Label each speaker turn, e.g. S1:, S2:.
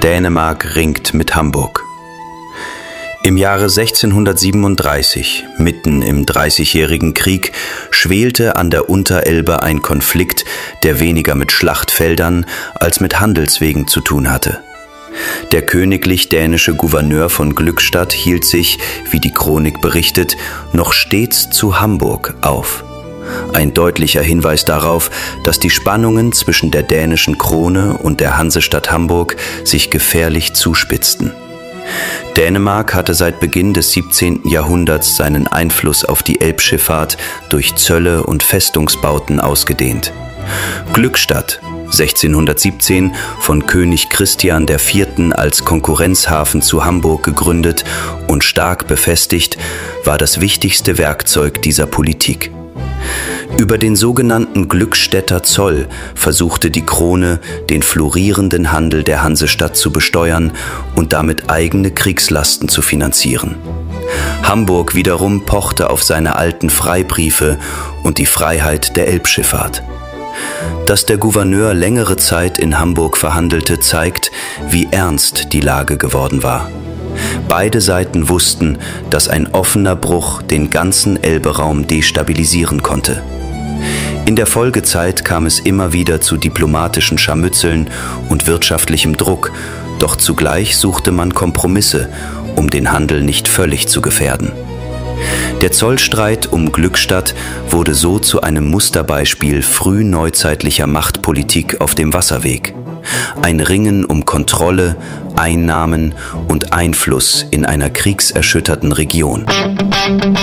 S1: Dänemark ringt mit Hamburg. Im Jahre 1637, mitten im Dreißigjährigen Krieg, schwelte an der Unterelbe ein Konflikt, der weniger mit Schlachtfeldern als mit Handelswegen zu tun hatte. Der königlich-dänische Gouverneur von Glückstadt hielt sich, wie die Chronik berichtet, noch stets zu Hamburg auf. Ein deutlicher Hinweis darauf, dass die Spannungen zwischen der dänischen Krone und der Hansestadt Hamburg sich gefährlich zuspitzten. Dänemark hatte seit Beginn des 17. Jahrhunderts seinen Einfluss auf die Elbschifffahrt durch Zölle und Festungsbauten ausgedehnt. Glückstadt, 1617 von König Christian IV. Als Konkurrenzhafen zu Hamburg gegründet und stark befestigt, war das wichtigste Werkzeug dieser Politik. Über den sogenannten Glückstädter Zoll versuchte die Krone, den florierenden Handel der Hansestadt zu besteuern und damit eigene Kriegslasten zu finanzieren. Hamburg wiederum pochte auf seine alten Freibriefe und die Freiheit der Elbschifffahrt. Dass der Gouverneur längere Zeit in Hamburg verhandelte, zeigt, wie ernst die Lage geworden war. Beide Seiten wussten, dass ein offener Bruch den ganzen Elberaum destabilisieren konnte. In der Folgezeit kam es immer wieder zu diplomatischen Scharmützeln und wirtschaftlichem Druck, doch zugleich suchte man Kompromisse, um den Handel nicht völlig zu gefährden. Der Zollstreit um Glückstadt wurde so zu einem Musterbeispiel frühneuzeitlicher Machtpolitik auf dem Wasserweg. Ein Ringen um Kontrolle, Einnahmen und Einfluss in einer kriegserschütterten Region.